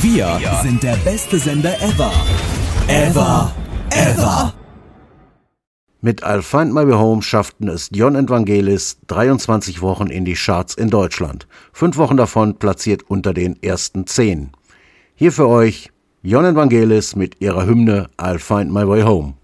Wir sind der beste Sender ever. Ever. Ever. Mit I'll Find My Way Home schafften es Dion und Vangelis 23 Wochen in die Charts in Deutschland. 5 Wochen davon platziert unter den ersten 10. Hier für euch Dion und Vangelis mit ihrer Hymne I'll Find My Way Home.